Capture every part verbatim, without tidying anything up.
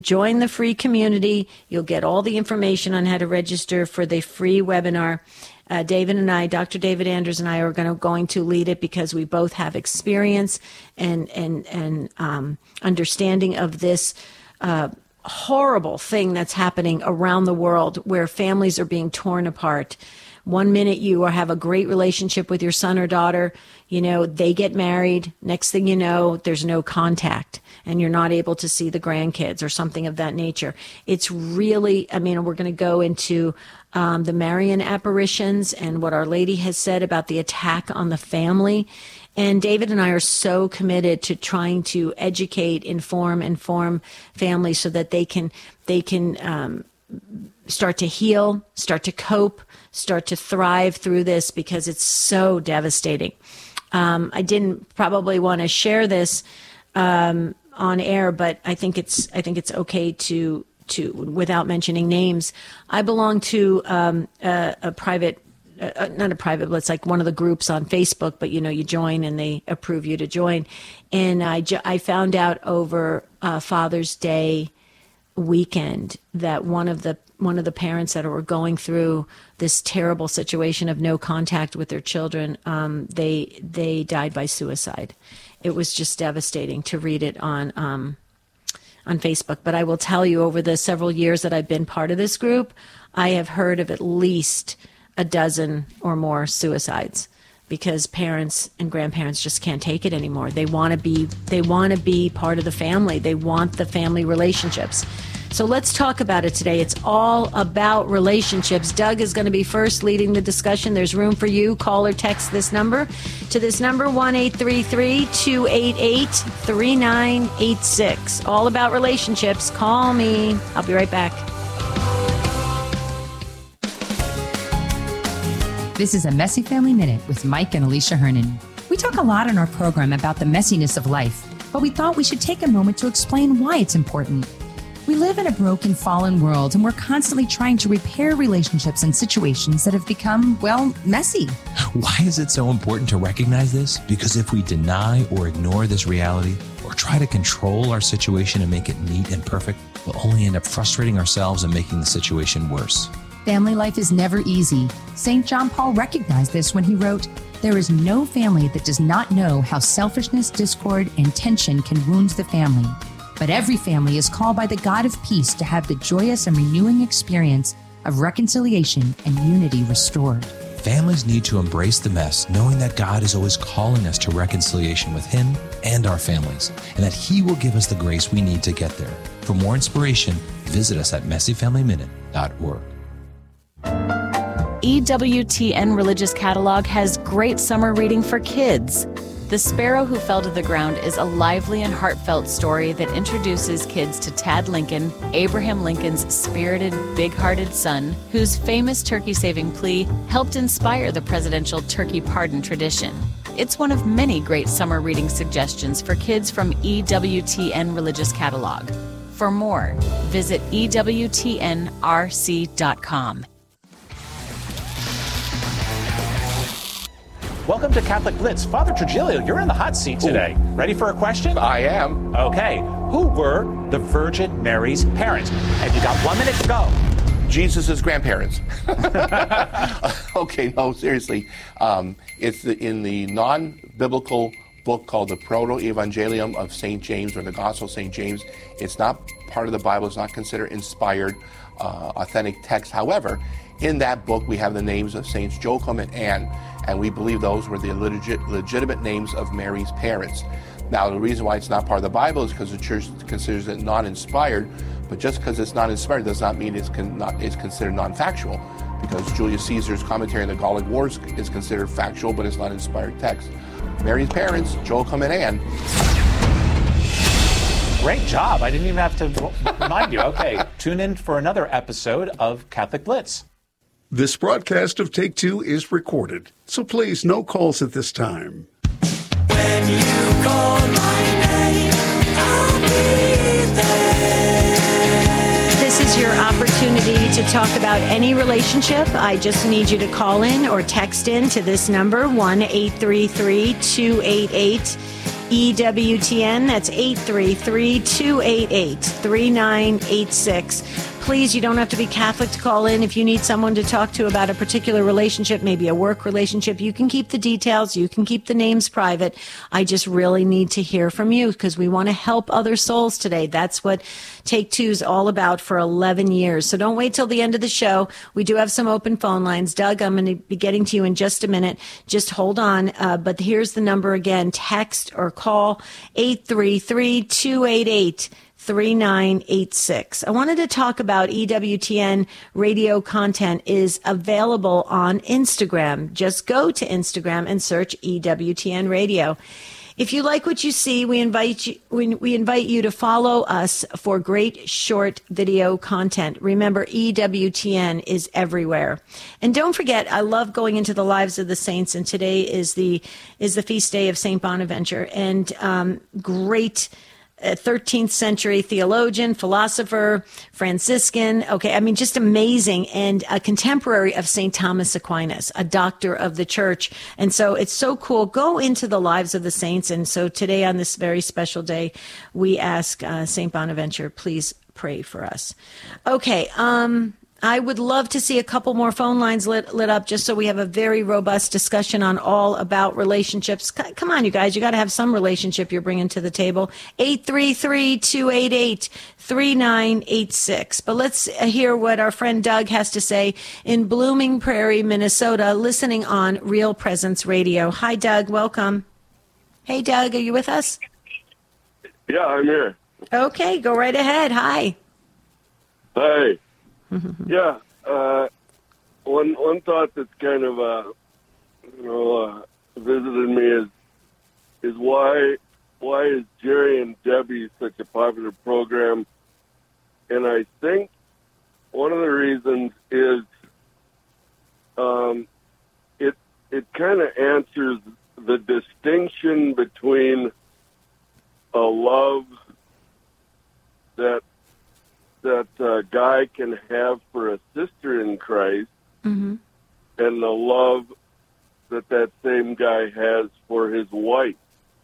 Join the free community. You'll get all the information on how to register for the free webinar. Uh, David and I, Doctor David Anders and I are going to, going to lead it because we both have experience and, and, and um, understanding of this uh, horrible thing that's happening around the world where families are being torn apart. One minute you have a great relationship with your son or daughter, you know, they get married. Next thing you know, there's no contact and you're not able to see the grandkids or something of that nature. It's really, I mean, we're going to go into um, the Marian apparitions and what Our Lady has said about the attack on the family. And David and I are so committed to trying to educate, inform, inform families so that they can, they can um, start to heal, start to cope, start to thrive through this because it's so devastating. Um, I didn't probably want to share this um, on air, but I think it's I think it's okay to to without mentioning names. I belong to um, a, a private, uh, not a private, but it's like one of the groups on Facebook. But you know, you join and they approve you to join. And I I found out over uh, Father's Day weekend that one of the one of the parents that were going through this terrible situation of no contact with their children, um, they they died by suicide. It was just devastating to read it on um, on Facebook. But I will tell you, over the several years that I've been part of this group, I have heard of at least a dozen or more suicides because parents and grandparents just can't take it anymore. They want to be they want to be part of the family. They want the family relationships. So let's talk about it today. It's all about relationships. Doug is going to be first leading the discussion. There's room for you. Call or text this number to this number, one eight three three, two eight eight, three nine eight six. All about relationships. Call me. I'll be right back. This is a Messy Family Minute with Mike and Alicia Hernon. We talk a lot in our program about the messiness of life, but we thought we should take a moment to explain why it's important. We live in a broken, fallen world, and we're constantly trying to repair relationships and situations that have become, well, messy. Why is it so important to recognize this? Because if we deny or ignore this reality, or try to control our situation and make it neat and perfect, we'll only end up frustrating ourselves and making the situation worse. Family life is never easy. Saint John Paul recognized this when he wrote, "There is no family that does not know how selfishness, discord, and tension can wound the family. But every family is called by the God of peace to have the joyous and renewing experience of reconciliation and unity restored." Families need to embrace the mess, knowing that God is always calling us to reconciliation with Him and our families, and that He will give us the grace we need to get there. For more inspiration, visit us at messy family minute dot org. E W T N Religious Catalog has great summer reading for kids. The Sparrow Who Fell to the Ground is a lively and heartfelt story that introduces kids to Tad Lincoln, Abraham Lincoln's spirited, big-hearted son, whose famous turkey-saving plea helped inspire the presidential turkey pardon tradition. It's one of many great summer reading suggestions for kids from E W T N Religious Catalog. For more, visit E W T N R C dot com. Welcome to Catholic Blitz. Father Trujillo, you're in the hot seat today. Ooh. Ready for a question? I am. Okay. Who were the Virgin Mary's parents? And you got one minute to go. Jesus' grandparents. Okay, no, seriously. Um, it's the, in the non-biblical book called the Proto-Evangelium of Saint James, or the Gospel of Saint James. It's not part of the Bible. It's not considered inspired, uh, authentic text. However, in that book, we have the names of Saints Joachim and Anne, and we believe those were the legit, legitimate names of Mary's parents. Now, the reason why it's not part of the Bible is because the Church considers it non-inspired, but just because it's not inspired does not mean it's, con- not, it's considered non-factual, because Julius Caesar's commentary on the Gallic Wars is considered factual, but it's not inspired text. Mary's parents, Joachim and Anne. Great job. I didn't even have to remind you. Okay, tune in for another episode of Catholic Blitz. This broadcast of Take Two is recorded, so please, no calls at this time. When you call my name, I'll be there. This is your opportunity to talk about any relationship. I just need you to call in or text in to this number, one eight three three, two eight eight, E W T N. That's eight three three, two eight eight, three nine eight six. Please, you don't have to be Catholic to call in. If you need someone to talk to about a particular relationship, maybe a work relationship, you can keep the details. You can keep the names private. I just really need to hear from you because we want to help other souls today. That's what Take Two is all about for eleven years. So don't wait till the end of the show. We do have some open phone lines. Doug, I'm going to be getting to you in just a minute. Just hold on. Uh, but here's the number again. Text or call eight three three, two eight eight, three nine eight six. I wanted to talk about E W T N radio content is available on Instagram. Just go to Instagram and search E W T N radio. If you like what you see, we invite you, we, we invite you to follow us for great short video content. Remember, E W T N is everywhere. And don't forget, I love going into the lives of the saints, and today is the is the feast day of Saint Bonaventure. And um, great thirteenth century theologian, philosopher, Franciscan. Okay, I mean, just amazing. And a contemporary of Saint Thomas Aquinas, a doctor of the church. And so it's so cool. Go into the lives of the saints. And so today, on this very special day, we ask uh, Saint Bonaventure, please pray for us. Okay, um... I would love to see a couple more phone lines lit, lit up just so we have a very robust discussion on all about relationships. C- come on, you guys. You got to have some relationship you're bringing to the table. eight three three, two eight eight, three nine eight six. But let's hear what our friend Doug has to say in Blooming Prairie, Minnesota, listening on Real Presence Radio. Hi, Doug. Welcome. Hey, Doug. Are you with us? Yeah, I'm here. Okay. Go right ahead. Hi. Hi. Yeah, uh, one one thought that's kind of uh, you know uh, visited me is is why why is Jerry and Debbie such a popular program? And I think one of the reasons is um, it it kind of answers the distinction between a love that that a guy can have for a sister in Christ, mm-hmm. and the love that that same guy has for his wife.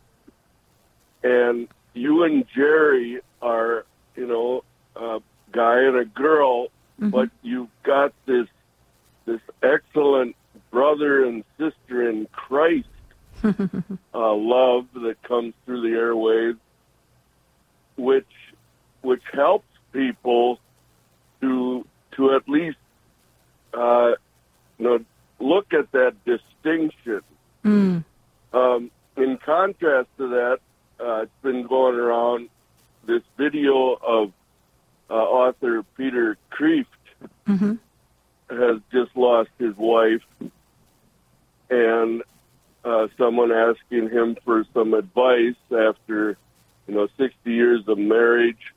And you and Jerry are, you know, a guy and a girl, mm-hmm. but you've got this this excellent brother and sister in Christ uh, love that comes through the airwaves, which which helps people to to at least uh, you know look at that distinction. Mm. Um, in contrast to that, uh, it's been going around this video of uh, author Peter Kreeft mm-hmm. has just lost his wife, and uh, someone asking him for some advice after you know sixty years of marriage.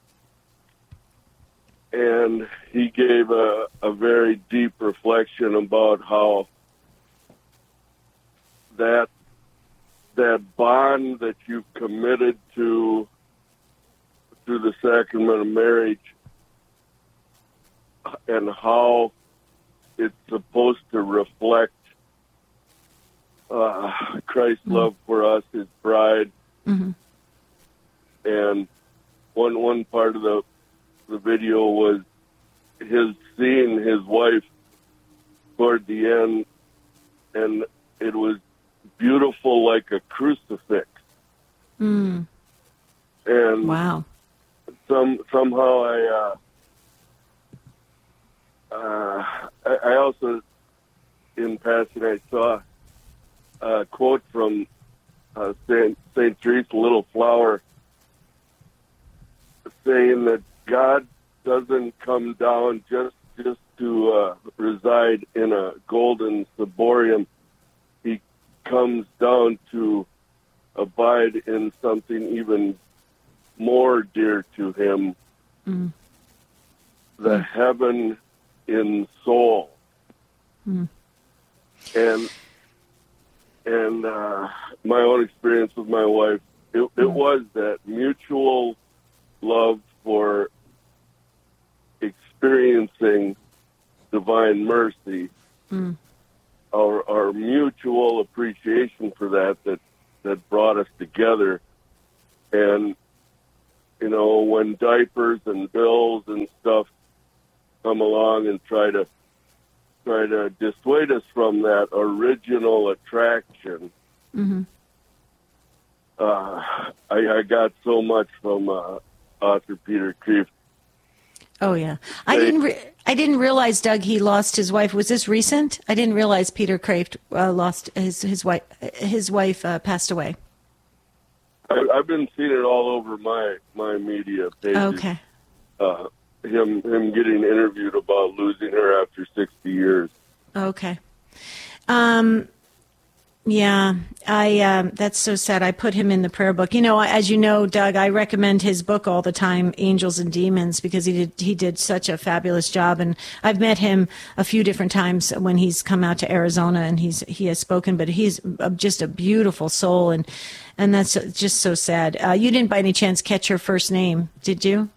And he gave a, a very deep reflection about how that that bond that you've committed to through the sacrament of marriage and how it's supposed to reflect uh, Christ's mm-hmm. love for us, his bride. Mm-hmm. And one one part of the the video was his seeing his wife toward the end, and it was beautiful like a crucifix. Mm. And wow. Some somehow I uh, uh, I, I also in passing I saw a quote from uh, Saint Saint Teresa Little Flower saying that God doesn't come down just just to uh, reside in a golden ciborium. He comes down to abide in something even more dear to him, mm. the mm. heaven in soul. Mm. And and uh, my own experience with my wife, it, it mm. was that mutual love for experiencing divine mercy, mm. our, our mutual appreciation for that, that that brought us together and you know, when diapers and bills and stuff come along and try to try to dissuade us from that original attraction, Mm-hmm. uh, I, I got so much from uh, author Peter Kreeft. Oh yeah, I didn't. Re- I didn't realize, Doug, he lost his wife. Was this recent? I didn't realize Peter Kreeft uh, lost his his wife. His wife uh, passed away. I, I've been seeing it all over my my media pages. Okay. Uh, him him getting interviewed about losing her after sixty years. Okay. Um. Yeah, I. Um, that's so sad. I put him in the prayer book. You know, as you know, Doug, I recommend his book all the time, Angels and Demons, because he did he did such a fabulous job. And I've met him a few different times when he's come out to Arizona, and he's he has spoken. But he's just a beautiful soul, and and that's just so sad. Uh, you didn't by any chance catch her first name, did you?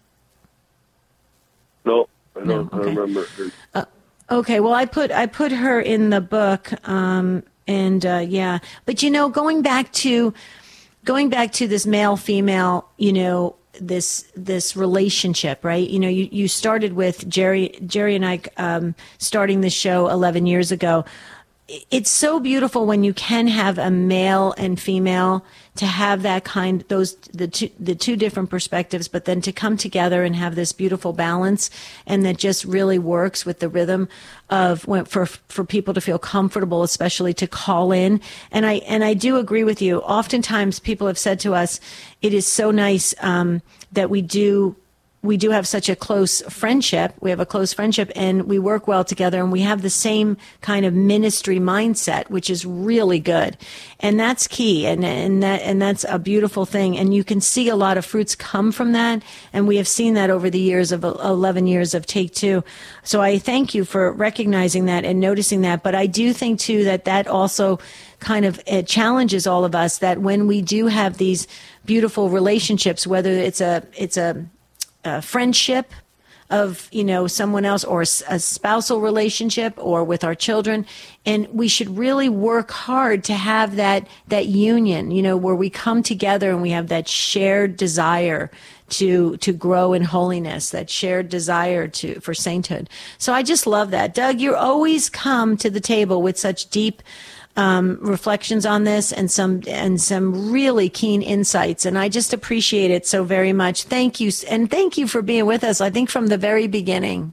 No, I don't. No, I okay. remember her. Uh, okay, well, I put I put her in the book. Um, And uh, yeah, but you know, going back to going back to this male female, you know, this this relationship, right? You know, you, you started with Jerry Jerry and I um, starting the show eleven years ago. It's so beautiful when you can have a male and female, to have that kind, those the two the two different perspectives, but then to come together and have this beautiful balance, and that just really works with the rhythm of when, for for people to feel comfortable, especially to call in. And I and I do agree with you. Oftentimes, people have said to us, "It is so nice um, that we do." We do have such a close friendship. We have a close friendship, and we work well together, and we have the same kind of ministry mindset, which is really good. And that's key. And, and that, and that's a beautiful thing. And you can see a lot of fruits come from that. And we have seen that over the years of eleven years of Take Two. So I thank you for recognizing that and noticing that. But I do think too that that also kind of it challenges all of us, that when we do have these beautiful relationships, whether it's a, it's a, a friendship of, you know, someone else, or a spousal relationship, or with our children. And we should really work hard to have that, that union, you know, where we come together and we have that shared desire to, to grow in holiness, that shared desire to, for sainthood. So I just love that. Doug, you always come to the table with such deep Um, reflections on this, and some and some really keen insights, and I just appreciate it so very much. Thank you, and thank you for being with us, I think, from the very beginning.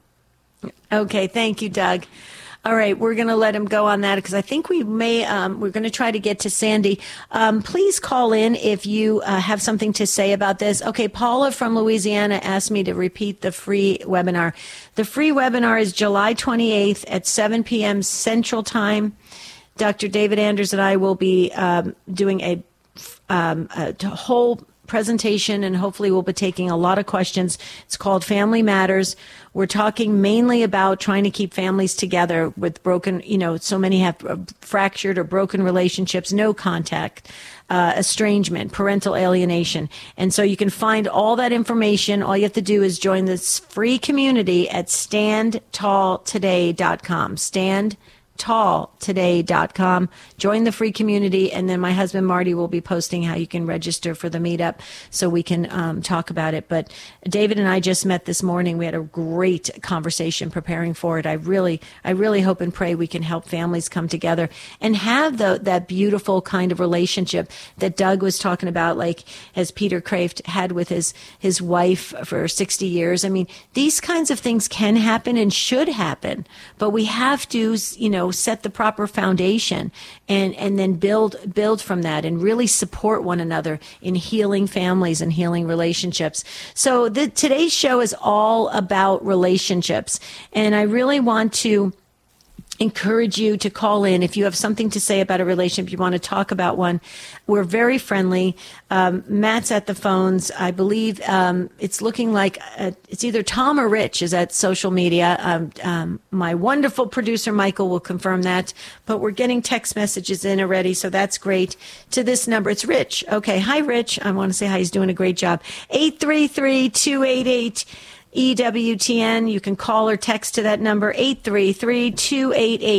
Okay, thank you, Doug. All right, we're going to let him go on that, because I think we may, um, we're going to try to get to Sandy. Um, please call in if you uh, have something to say about this. Okay, Paula from Louisiana asked me to repeat the free webinar. The free webinar is July twenty-eighth at seven p.m. Central Time. Doctor David Anders and I will be um, doing a, um, a whole presentation, and hopefully we'll be taking a lot of questions. It's called Family Matters. We're talking mainly about trying to keep families together with broken, you know, so many have fractured or broken relationships, no contact, uh, estrangement, parental alienation. And so you can find all that information. All you have to do is join this free community at stand tall today dot com. Stand tall today dot com. Join the free community, and then my husband Marty will be posting how you can register for the meetup so we can um, talk about it. But David and I just met this morning. We had a great conversation preparing for it. I really, I really hope and pray we can help families come together and have the, that beautiful kind of relationship that Doug was talking about, like as Peter Kreeft had with his, his wife for sixty years. I mean, these kinds of things can happen and should happen, but we have to, you know, set the proper foundation and, and then build build from that, and really support one another in healing families and healing relationships. So the, today's show is all about relationships, and I really want to encourage you to call in if you have something to say about a relationship, you want to talk about one. We're very friendly. Um, Matt's at the phones. I believe um, it's looking like uh, it's either Tom or Rich is at social media. Um, um, my wonderful producer, Michael, will confirm that. But we're getting text messages in already, so that's great. To this number, it's Rich. Okay, hi, Rich. I want to say hi. He's doing a great job. eight three three, two eight eight E W T N. You can call or text to that number, eight three three, two eight eight,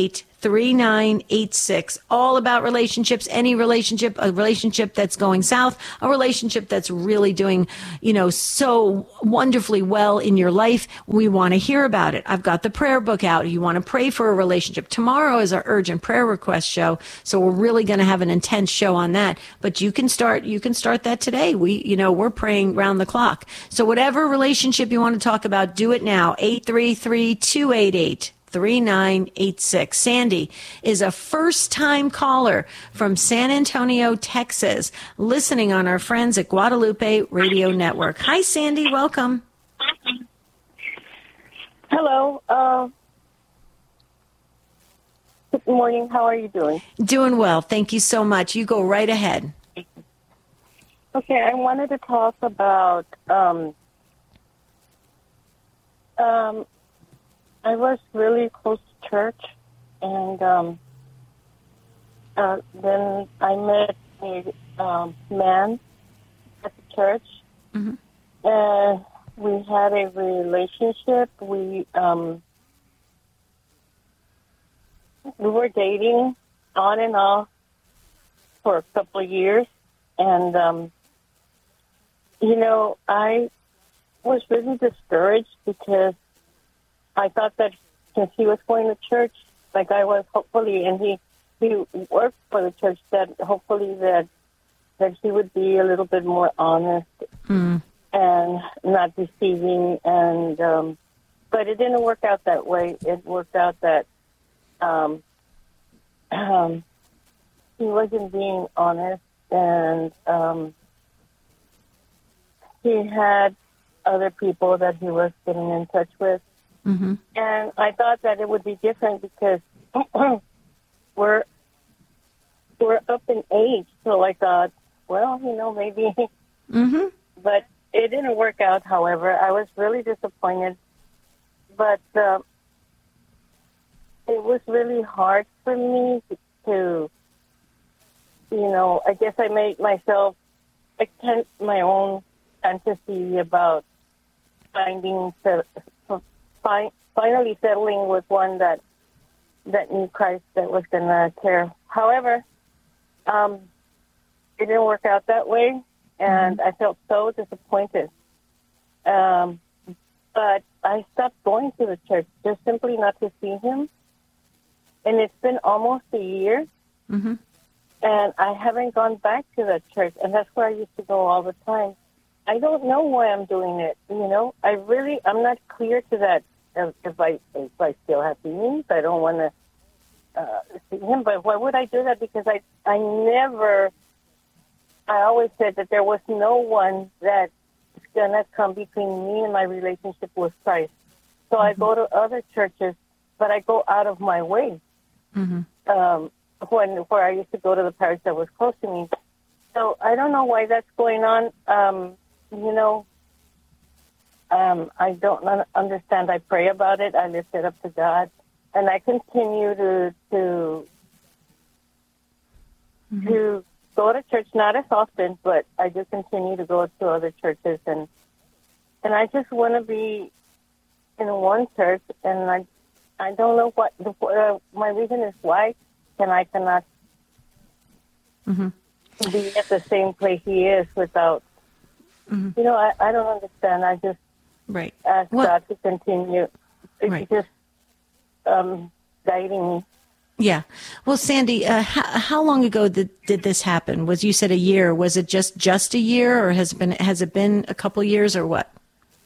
three nine eight six. All about relationships, any relationship, a relationship that's going south, a relationship that's really doing, you know, so wonderfully well in your life. We want to hear about it. I've got the prayer book out. You want to pray for a relationship. Tomorrow is our urgent prayer request show. So we're really going to have an intense show on that. But you can start, you can start that today. We, you know, we're praying round the clock. So whatever relationship you want to talk about, do it now. eight three three, two eight eight, three nine eight six. Sandy is a first-time caller from San Antonio, Texas, listening on our friends at Guadalupe Radio Network. Hi, Sandy. Welcome. Hello. Uh, good morning. How are you doing? Doing well. Thank you so much. You go right ahead. Okay. I wanted to talk about um, um, I was really close to church, and um, uh, then I met a um, man at the church, mm-hmm. and we had a relationship. We um, we were dating on and off for a couple of years, and um, you know, I was really discouraged because I thought that since he was going to church, like I was, hopefully, and he, he worked for the church, that hopefully that that he would be a little bit more honest mm. and not deceiving. And um, but it didn't work out that way. It worked out that um, um, he wasn't being honest, and um, he had other people that he was getting in touch with. Mm-hmm. And I thought that it would be different because we're we're up in age. So I thought, well, you know, maybe. Mm-hmm. But it didn't work out. However, I was really disappointed. But uh, it was really hard for me to, you know, I guess I made myself extend my own fantasy about finding. Fi- finally settling with one that that knew Christ, that was going to care. However, um, it didn't work out that way, and mm-hmm. I felt so disappointed. Um, but I stopped going to the church just simply not to see him, and it's been almost a year, mm-hmm. and I haven't gone back to that church, and that's where I used to go all the time. I don't know why I'm doing it, you know. I really, I'm not clear to that. If I if I still have feelings, I don't want to uh, see him. But why would I do that? Because I I never. I always said that there was no one that's gonna come between me and my relationship with Christ. So mm-hmm. I go to other churches, but I go out of my way. Mm-hmm. Um, when where I used to go to the parish that was close to me. So I don't know why that's going on. Um, you know. Um, I don't understand. I pray about it. I lift it up to God, and I continue to to mm-hmm. to go to church. Not as often, but I do continue to go to other churches, and and I just want to be in one church. And I I don't know what the, uh, my reason is why can I cannot mm-hmm. be at the same place he is without. Mm-hmm. You know, I, I don't understand. I just. Right. Ask well, God to continue. It's right. just um, guiding me. Yeah. Well, Sandy, uh, how, how long ago did, did this happen? Was you said a year? Was it just just a year, or has it been has it been a couple years, or what?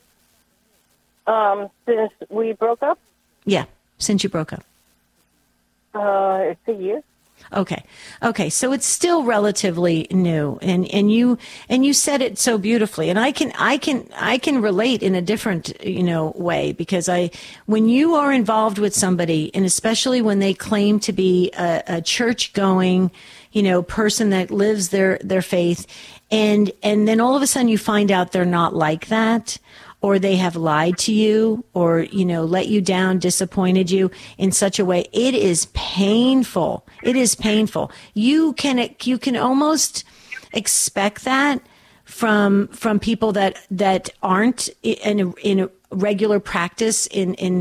Um, since we broke up. Yeah, since you broke up. Uh, it's a year. Okay. Okay. So it's still relatively new, and, and you, and you said it so beautifully, and I can, I can, I can relate in a different, you know, way, because I, when you are involved with somebody, and especially when they claim to be a, a church going, you know, person that lives their, their faith, and, and then all of a sudden you find out they're not like that, or they have lied to you, or, you know, let you down, disappointed you in such a way, it is painful. It is painful. You can, you can almost expect that from, from people that, that aren't in a, in a regular practice in, in,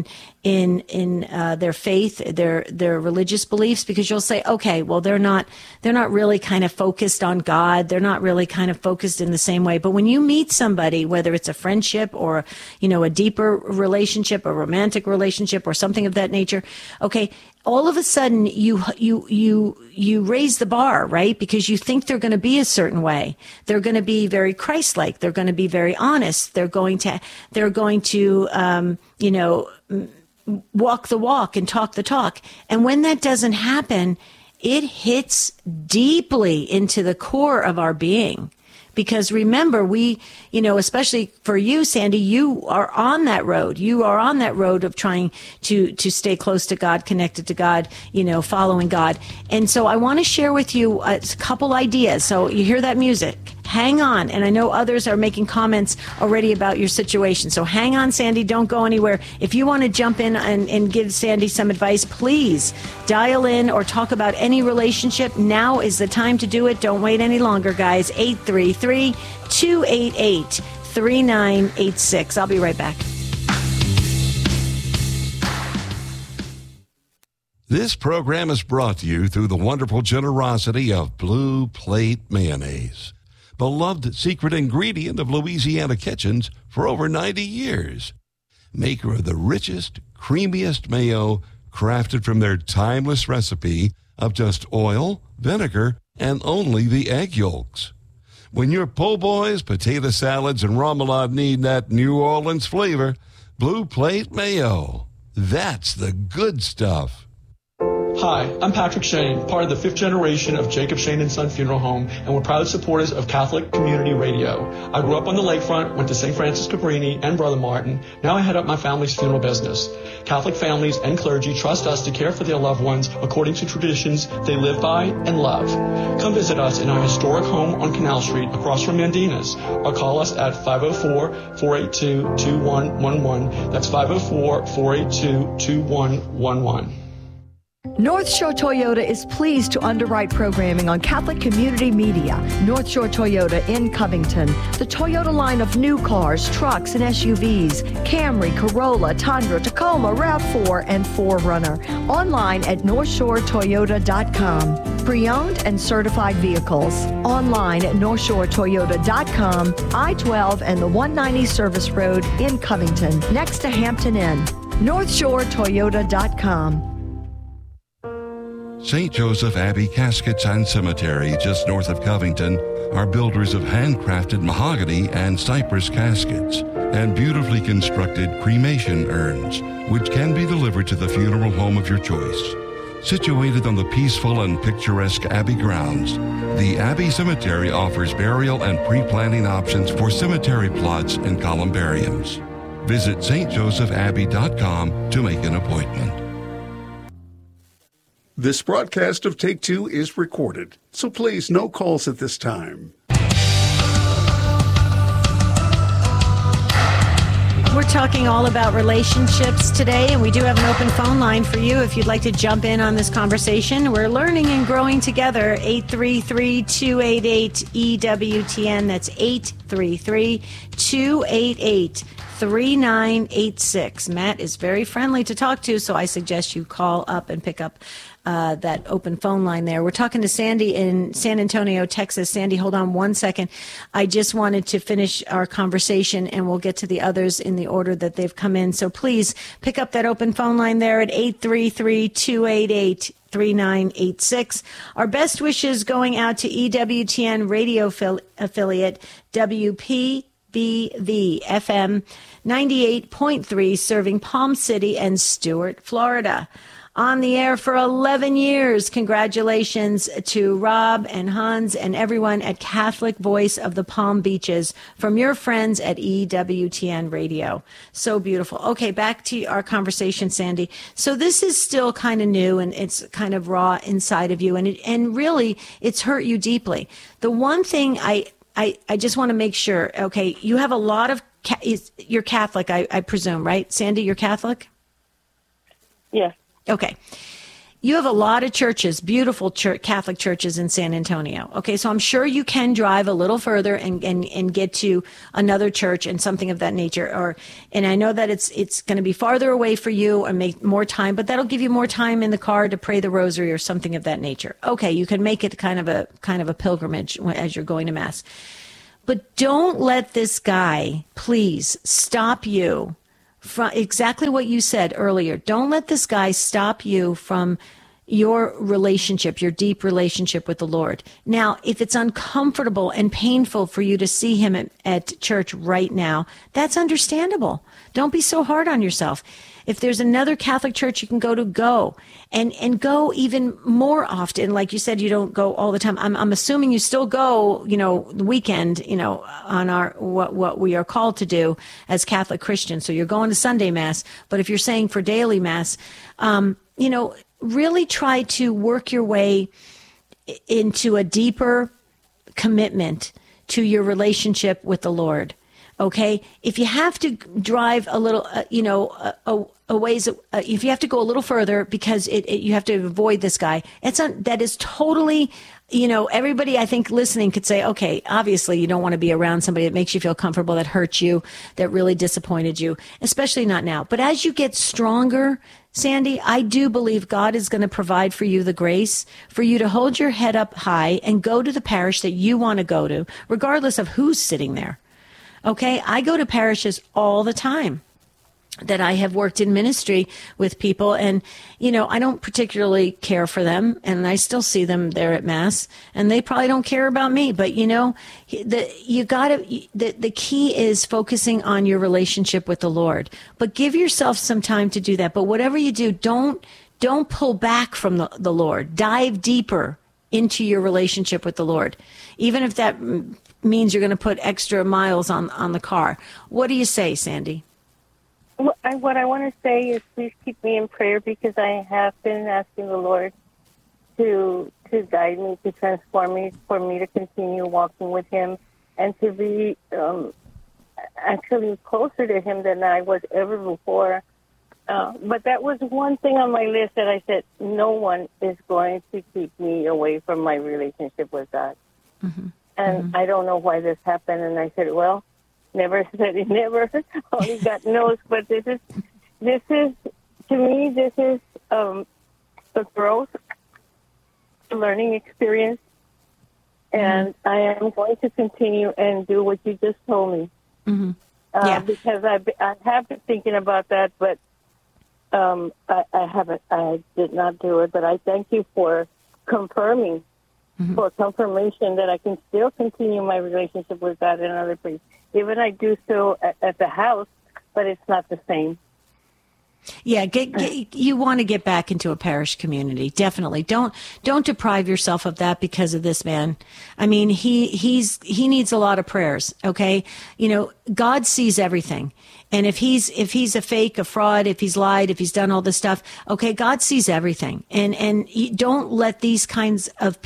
in in uh, their faith, their their religious beliefs, because you'll say, okay, well, they're not they're not really kind of focused on God. They're not really kind of focused in the same way. But when you meet somebody, whether it's a friendship or, you know, a deeper relationship, a romantic relationship or something of that nature, okay, all of a sudden you you you you raise the bar, right? Because you think they're going to be a certain way. They're going to be very Christ-like. They're going to be very honest. They're going to they're going to um, you know, walk the walk and talk the talk. And when that doesn't happen, it hits deeply into the core of our being. Because remember, we, you know, especially for you, Sandy, you are on that road. You are on that road of trying to, to stay close to God, connected to God, you know, following God. And so I want to share with you a couple ideas. So you hear that music. Hang on. And I know others are making comments already about your situation. So hang on, Sandy. Don't go anywhere. If you want to jump in and, and give Sandy some advice, please dial in or talk about any relationship. Now is the time to do it. Don't wait any longer, guys. eight three three, two eight eight, three nine eight six. I'll be right back. This program is brought to you through the wonderful generosity of Blue Plate Mayonnaise, beloved secret ingredient of Louisiana kitchens for over ninety years. Maker of the richest, creamiest mayo, crafted from their timeless recipe of just oil, vinegar, and only the egg yolks. When your po' boys, potato salads, and remoulade need that New Orleans flavor, Blue Plate Mayo. That's the good stuff. Hi, I'm Patrick Shane, part of the fifth generation of Jacob Shane and Son Funeral Home, and we're proud supporters of Catholic Community Radio. I grew up on the lakefront, went to Saint Francis Cabrini and Brother Martin. Now I head up my family's funeral business. Catholic families and clergy trust us to care for their loved ones according to traditions they live by and love. Come visit us in our historic home on Canal Street across from Mandina's, or call us at five oh four, four eight two, two one one one. That's five oh four, four eight two, two one one one. North Shore Toyota is pleased to underwrite programming on Catholic Community Media. North Shore Toyota in Covington. The Toyota line of new cars, trucks, and S U Vs. Camry, Corolla, Tundra, Tacoma, RAV four, and four runner. Online at north shore toyota dot com. Pre-owned and certified vehicles. Online at north shore toyota dot com. I twelve and the one ninety Service Road in Covington, next to Hampton Inn. north shore toyota dot com. Saint Joseph Abbey Caskets and Cemetery, just north of Covington, are builders of handcrafted mahogany and cypress caskets and beautifully constructed cremation urns, which can be delivered to the funeral home of your choice. Situated on the peaceful and picturesque Abbey grounds, the Abbey Cemetery offers burial and pre-planning options for cemetery plots and columbariums. Visit s t joseph abbey dot com to make an appointment. This broadcast of Take Two is recorded, so please no calls at this time. We're talking all about relationships today, and we do have an open phone line for you if you'd like to jump in on this conversation. We're learning and growing together. eight three three, two eight eight, E W T N. That's eight three three, two eight eight, three nine eight six. Matt is very friendly to talk to, so I suggest you call up and pick up Uh, that open phone line there. We're talking to Sandy in San Antonio, Texas. Sandy, hold on one second. I just wanted to finish our conversation, and we'll get to the others in the order that they've come in. So please pick up that open phone line there at eight three three, two eight eight, three nine eight six. Our best wishes going out to E W T N radio affili- affiliate W P B V F M ninety-eight point three, serving Palm City and Stuart, Florida. On the air for eleven years. Congratulations to Rob and Hans and everyone at Catholic Voice of the Palm Beaches from your friends at E W T N Radio. So beautiful. Okay, back to our conversation, Sandy. So this is still kind of new, and it's kind of raw inside of you, and it, and really it's hurt you deeply. The one thing I I, I just want to make sure, okay, you have a lot of, you're Catholic, I, I presume, right? Sandy, you're Catholic? Yes. Okay. you have a lot of churches, beautiful church, Catholic churches in San Antonio. Okay, so I'm sure you can drive a little further and, and, and get to another church and something of that nature. Or, and I know that it's it's going to be farther away for you or make more time, but that'll give you more time in the car to pray the rosary or something of that nature. Okay, you can make it kind of a kind of a pilgrimage as you're going to Mass. But don't let this guy, please, stop you from exactly what you said earlier. Don't let this guy stop you from your relationship, your deep relationship with the Lord. Now, if it's uncomfortable and painful for you to see him at, at church right now, that's understandable. Don't be so hard on yourself. If there's another Catholic church you can go to, go. And and go even more often. Like you said, you don't go all the time. I'm I'm assuming you still go, you know, the weekend, you know, on our what what we are called to do as Catholic Christians. So you're going to Sunday Mass. But if you're saying for daily Mass, um, you know, really try to work your way into a deeper commitment to your relationship with the Lord. Okay, if you have to drive a little, uh, you know, a, a, a ways, uh, if you have to go a little further because it, it, you have to avoid this guy, it's un, that is totally, you know, everybody I think listening could say, okay, obviously you don't want to be around somebody that makes you feel comfortable, that hurt you, that really disappointed you, especially not now. But as you get stronger, Sandy, I do believe God is going to provide for you the grace for you to hold your head up high and go to the parish that you want to go to, regardless of who's sitting there. Okay, I go to parishes all the time that I have worked in ministry with people, and, you know, I don't particularly care for them, and I still see them there at Mass, and they probably don't care about me, but, you know, the, you gotta, the, the key is focusing on your relationship with the Lord, but give yourself some time to do that. But whatever you do, don't, don't pull back from the, the Lord. Dive deeper into your relationship with the Lord, even if that means you're going to put extra miles on, on the car. What do you say, Sandy? What I, what I want to say is please keep me in prayer, because I have been asking the Lord to to guide me, to transform me, for me to continue walking with him and to be um, actually closer to him than I was ever before. Uh, but that was one thing on my list that I said, no one is going to keep me away from my relationship with God. Mm-hmm. And mm-hmm. I don't know why this happened. And I said, well, never said it, never. Only God knows. But this is, this is, to me, this is um, a growth, a learning experience. And mm-hmm. I am going to continue and do what you just told me. Mm-hmm. Yeah. Uh, because I, I have been thinking about that, but um, I, I haven't, I did not do it. But I thank you for confirming. Mm-hmm. For confirmation that I can still continue my relationship with God and other priests. Even I do so at, at the house, but it's not the same. Yeah, get, get, you want to get back into a parish community. Definitely. Don't don't deprive yourself of that because of this man. I mean, he he's he needs a lot of prayers, okay? You know, God sees everything. And if he's if he's a fake, a fraud, if he's lied, if he's done all this stuff, okay, God sees everything. And and you don't let these kinds of